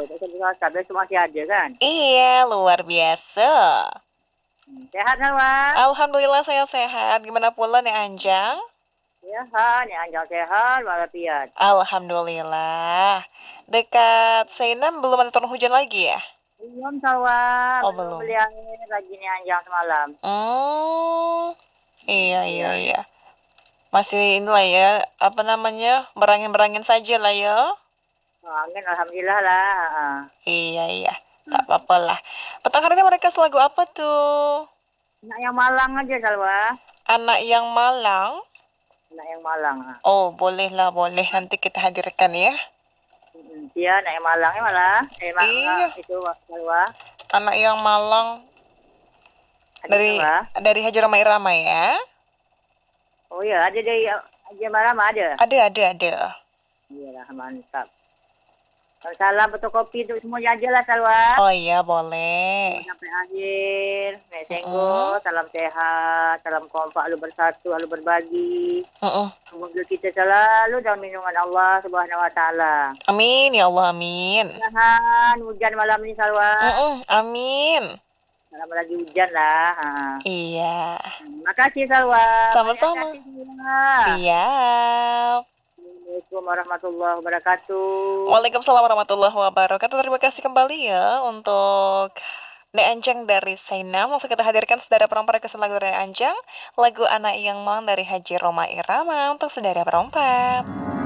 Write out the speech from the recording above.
Tapi semua masih ada kan? Iya, luar biasa. Sehat Salwa? Alhamdulillah saya sehat. Gimana pula nih Anjang? Sehat, ya Anjang sehat, walafiat. Alhamdulillah. Dekat Seinam belum ada turun hujan lagi ya? Belum Salwa, Oh belum belum. beli angin lagi nih Anjang semalam. Hmm, iya iya Iya, iya. Masih inilah ya, apa namanya, berangin-berangin saja lah ya. angin alhamdulillah lah. Iya iya, tak apa-apa lah. Petang hari ini mereka selagu apa tuh? Nak yang Malang aja Salwa, Anak yang Malang? nak yang Malang. Oh boleh lah boleh, nanti kita hadirkan ya. Dia nak yang Malang ya malah. Iya, Itu Salwa, anak yang Malang ada dari Salwa. dari Haji Roma Irama ya. Oh iya, ada dari aja malam ada. Ada. Iya lah, mantap. Salam fotokopi untuk semuanya aja lah Salwa. Oh iya boleh. Sampai akhir. Nek Mm-mm. Senggo, salam sehat, salam kompak, lu bersatu, lu berbagi. Mm-mm. Semoga kita selalu dalam lindungan Allah Subhanahu wa taala. Amin ya Allah amin. Mudahan hujan malam ini Salwa. Mm-mm. Amin. Malam lagi hujan lah. Iya. Makasih Salwa. Banyak Sama-sama. hati semua. Siap. Assalamualaikum warahmatullahi wabarakatuh. Waalaikumsalam warahmatullahi wabarakatuh. Terima kasih kembali ya untuk Nek Anjang dari Sainam. Langsung kita hadirkan saudara perempuan kesan lagu dari Anjang. Lagu Anak Yang Malang dari Haji Roma Irama untuk saudara perempuan.